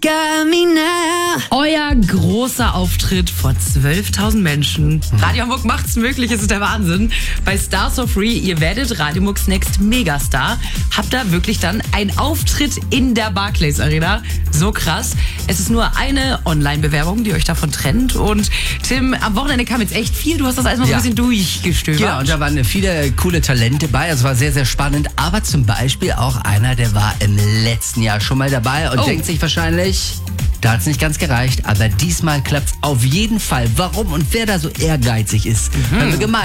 got me now. Euer großer Auftritt vor 12.000 Menschen. Radio Hamburg macht's möglich, es ist der Wahnsinn. Bei Stars for Free, ihr werdet Radio Mucks Next Megastar. Habt da wirklich dann einen Auftritt in der Barclays Arena. So krass. Es ist nur eine Online-Bewerbung, die euch davon trennt. Und Tim, am Wochenende kam jetzt echt viel. Du hast das alles mal so ein bisschen durchgestöbert. Ja, und da waren viele coole Talente bei. Es war sehr, sehr spannend. Aber zum Beispiel auch einer, der war im letzten Jahr schon mal dabei und denkt sich wahrscheinlich, da hat es nicht ganz gereicht. Aber diesmal klappt es auf jeden Fall. Warum und wer da so ehrgeizig ist, haben wir gemeint.